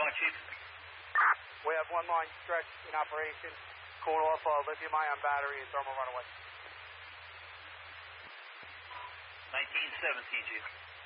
Chief. We have one line stretch in operation. Cooled off lithium-ion battery and thermal runaway. 1917, Chief.